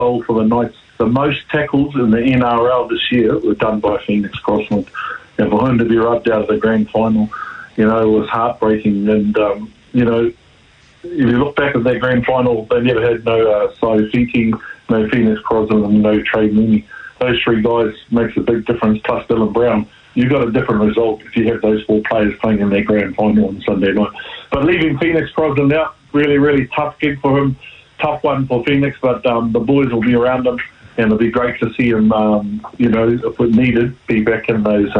goal for the Knights. The most tackles in the NRL this year were done by Phoenix Crossland. And for him to be rubbed out of the grand final, was heartbreaking. And, if you look back at that grand final, they never had no Sai Fiti, no Phoenix Crossland, and no Trey Mooney. Those three guys makes a big difference, plus Dylan Brown. You've got a different result if you have those four players playing in their grand final on Sunday night. But leaving Phoenix Crossland out, really, really tough gig for him. Tough one for Phoenix, but the boys will be around him, and it'll be great to see him, if we're needed, be back in those